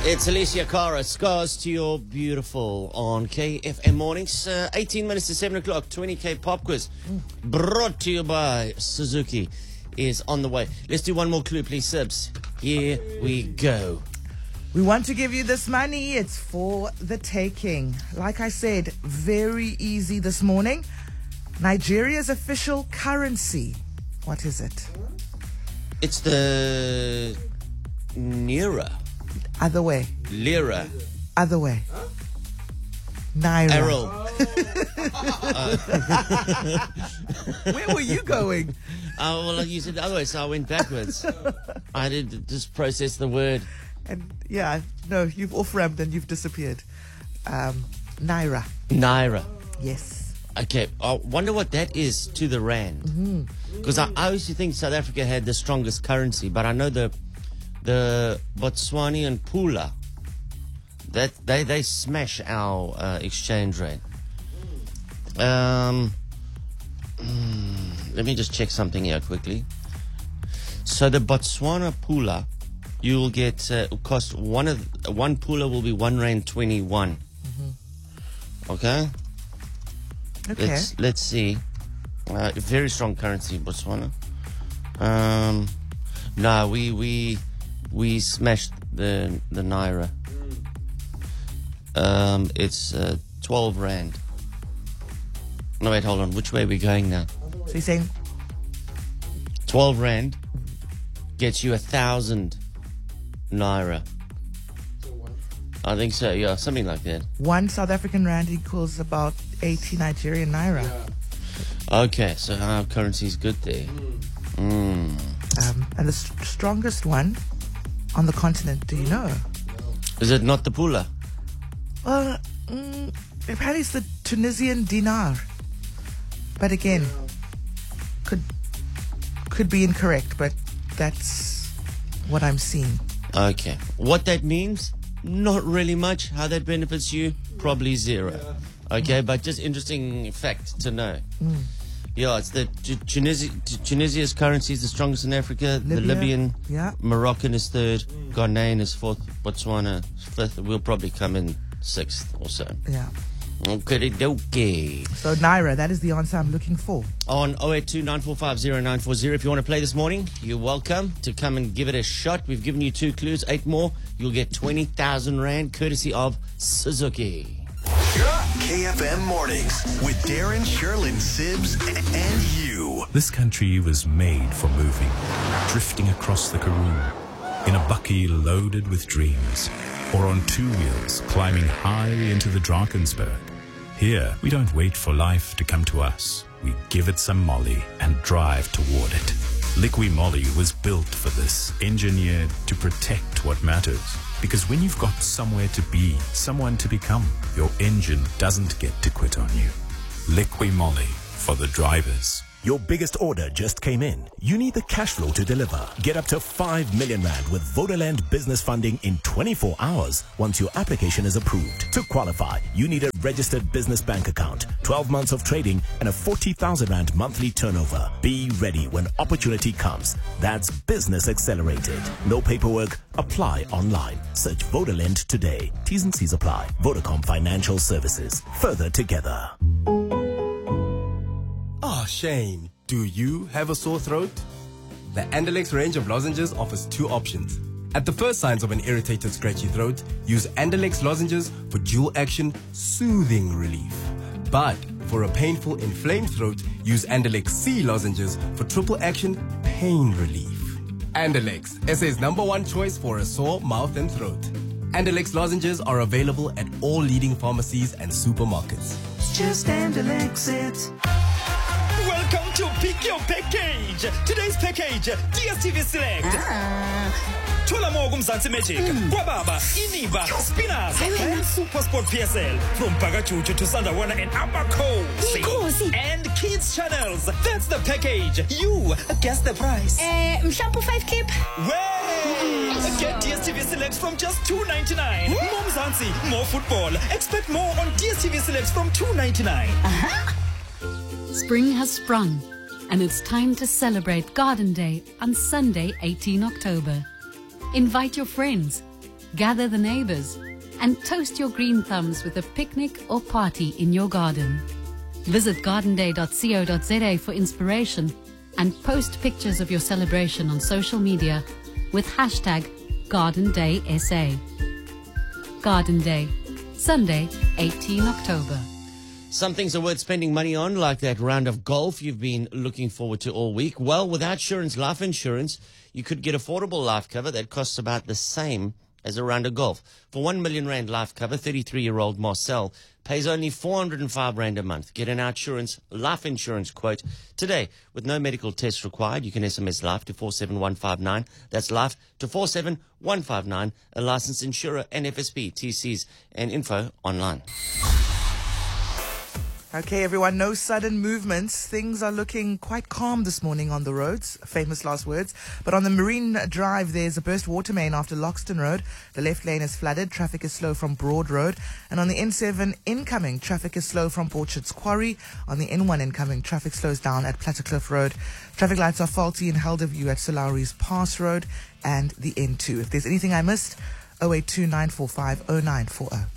It's Alicia Cara, Scars to Your Beautiful on KFM Mornings. 18 minutes to 7 o'clock, 20K pop quiz. Brought to you by Suzuki is on the way. Let's do one more clue, please, Sibs. Here we go. We want to give you this money. It's for the taking. Like I said, very easy this morning. Nigeria's official currency. What is it? It's the Naira. Other way. Lira. Other way. Naira. Errol. Where were you going? Well, you said the other way, so I went backwards. I did just process the word. And yeah, no, you've off-ramped and you've disappeared. Naira. Naira. Yes. Okay, I wonder what that is to the rand. Because I used to think South Africa had the strongest currency, but I know the Botswanian pula, that they smash our exchange rate. Let me just check something here quickly. So the Botswana pula, you will get cost one pula will be R1.21. Okay. Okay. Let's see. Very strong currency, Botswana. No, we smashed the Naira. It's 12 rand. No, wait, hold on. Which way are we going now? So you're saying 12 rand gets you 1,000 Naira. I think so, yeah, something like that. 1 South African rand equals about 80 Nigerian naira. Okay, so our currency is good there. And the strongest one on the continent, do you know? Is it not the pula? Well, apparently it's the Tunisian dinar. But again, could be incorrect, but that's what I'm seeing. Okay. What that means? Not really much. How that benefits you? Probably zero. Okay, but just interesting fact to know. Yeah, it's the Tunisia's currency is the strongest in Africa. Libya, the Libyan, yeah. Moroccan is third. Ghanaian is fourth. Botswana fifth. We'll probably come in sixth or so. Yeah. Okay. So naira, that is the answer I'm looking for. On 082-945-0940. If you want to play this morning, you're welcome to come and give it a shot. We've given you 2 clues, 8 more. You'll get 20,000 rand courtesy of Suzuki. KFM Mornings with Darren, Sherlyn, Sibs, and you. This country was made for moving, drifting across the Karoo, in a bucky loaded with dreams, or on 2 wheels climbing high into the Drakensberg. Here, we don't wait for life to come to us. We give it some molly and drive toward it. Liqui Moly was built for this, engineered to protect what matters. Because when you've got somewhere to be, someone to become, your engine doesn't get to quit on you. Liqui Moly for the drivers. Your biggest order just came in. You need the cash flow to deliver. Get up to 5 million rand with Vodaland business funding in 24 hours once your application is approved. To qualify, you need a registered business bank account, 12 months of trading, and a 40,000 rand monthly turnover. Be ready when opportunity comes. That's Business Accelerated. No paperwork. Apply online. Search Vodaland today. T's and C's apply. Vodacom Financial Services. Further together. Shane, do you have a sore throat? The Andalex range of lozenges offers 2 options. At the first signs of an irritated, scratchy throat, use Andalex lozenges for dual action, soothing relief. But for a painful, inflamed throat, use Andalex C lozenges for triple action, pain relief. Andalex, SA's #1 choice for a sore mouth and throat. Andalex lozenges are available at all leading pharmacies and supermarkets. It's just Andalex it. Welcome to Pick Your Package. Today's package, DSTV Select. Thola mo kumzansi Magic. Kwababa, Iniba, Spinners, and Super Sport PSL. From Pagachuchu to Sandawana and Abaco. And Kids Channels. That's the package. You guess the price. Mshampu 5 keep. Wait! Get DSTV Select from just $2.99. More Mzansi, more football. Expect more on DSTV Select from $2.99. Spring has sprung, and it's time to celebrate Garden Day on Sunday, 18 October. Invite your friends. gather the neighbors, and toast your green thumbs with a picnic or party in your garden. Visit gardenday.co.za for inspiration and post pictures of your celebration on social media with hashtag GardenDaySA. Garden Day, Sunday, 18 October. Some things are worth spending money on, like that round of golf you've been looking forward to all week. Well, with Outsurance Life Insurance, you could get affordable life cover that costs about the same as a round of golf. For 1 million rand life cover, 33-year-old Marcel pays only 405 rand a month. Get an Outsurance Life Insurance quote today. With no medical tests required, you can SMS life to 47159. That's life to 47159. A licensed insurer and FSB, TCs and info online. Okay, everyone, no sudden movements. Things are looking quite calm this morning on the roads. Famous last words. But on the Marine Drive, there's a burst water main after Loxton Road. The left lane is flooded. Traffic is slow from Broad Road. And on the N7 incoming, traffic is slow from Portchard's Quarry. On the N1 incoming, traffic slows down at Plattercliff Road. Traffic lights are faulty in Helderview at Solari's Pass Road and the N2. If there's anything I missed, 082 945 0940.